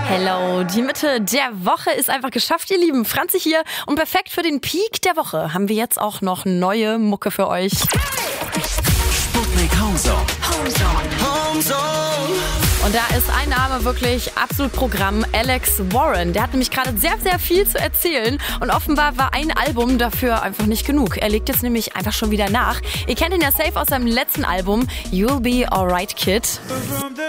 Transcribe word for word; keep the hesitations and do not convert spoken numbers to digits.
Hello, die Mitte der Woche ist einfach geschafft, ihr Lieben. Franzi hier und perfekt für den Peak der Woche haben wir jetzt auch noch neue Mucke für euch. Sputnik Homezone. Homezone. Und da ist ein Name wirklich absolut Programm, Alex Warren. Der hat nämlich gerade sehr, sehr viel zu erzählen und offenbar war ein Album dafür einfach nicht genug. Er legt jetzt nämlich einfach schon wieder nach. Ihr kennt ihn ja safe aus seinem letzten Album, You'll Be Alright Kid.